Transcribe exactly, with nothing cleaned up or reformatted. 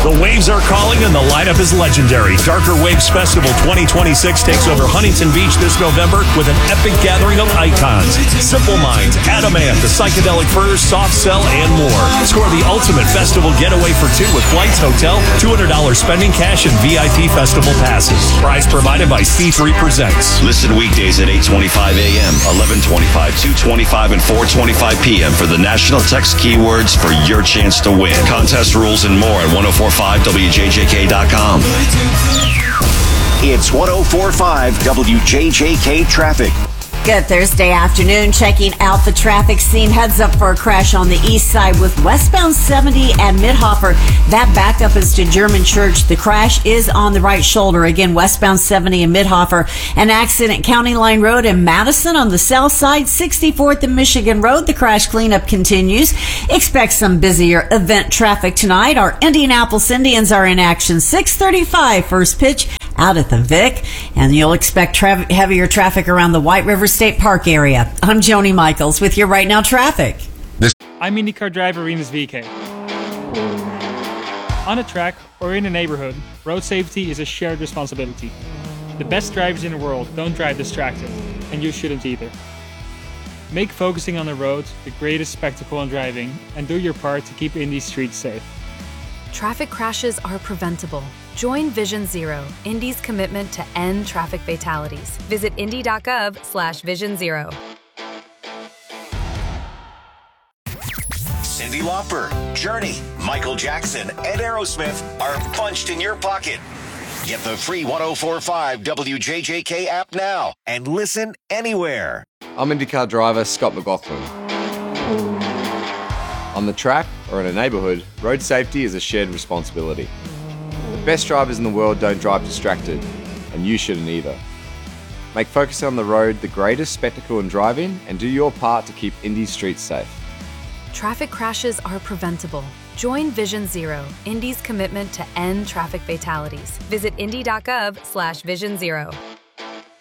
The Waves are calling and the lineup is legendary. Darker Waves Festival twenty twenty-six takes over Huntington Beach this November with an epic gathering of icons. Simple Minds, Adamant, The Psychedelic Furs, Soft Cell, and more. Score the ultimate festival getaway for two with flights, hotel, two hundred dollars spending cash, and V I P festival passes. Prize provided by C three Presents. Listen weekdays at eight twenty-five a m, eleven twenty-five, two twenty-five, and four twenty-five p m for the national text keywords for your chance to win. Contest rules and more at ten forty-five W J J K dot com. It's ten forty-five W J J K traffic. Good Thursday afternoon. Checking out the traffic scene. Heads up for a crash on the east side with westbound seventy and Midhoffer. That backed up is to German Church. The crash is on the right shoulder. Again, westbound seventy and Midhoffer. An accident County Line Road in Madison on the south side. sixty-fourth and Michigan Road. The crash cleanup continues. Expect some busier event traffic tonight. Our Indianapolis Indians are in action. six thirty-five first pitch out at the Vic. And you'll expect tra- heavier traffic around the White River State Park area. I'm Joni Michaels with your Right Now traffic. I'm IndyCar driver Rinus V K. On a track or in a neighborhood, road safety is a shared responsibility. The best drivers in the world don't drive distracted, and you shouldn't either. Make focusing on the road the greatest spectacle in driving, and do your part to keep Indy's streets safe. Traffic crashes are preventable. Join Vision Zero, Indy's commitment to end traffic fatalities. Visit indy.gov slash vision zero. Cyndi Lauper, Journey, Michael Jackson, and Aerosmith are punched in your pocket. Get the free ten forty-five W J J K app now and listen anywhere. I'm IndyCar driver Scott McLaughlin. On the track or in a neighbourhood, road safety is a shared responsibility. The best drivers in the world don't drive distracted, and you shouldn't either. Make focusing on the road the greatest spectacle in driving and do your part to keep Indy's streets safe. Traffic crashes are preventable. Join Vision Zero, Indy's commitment to end traffic fatalities. Visit indy.gov slash vision zero.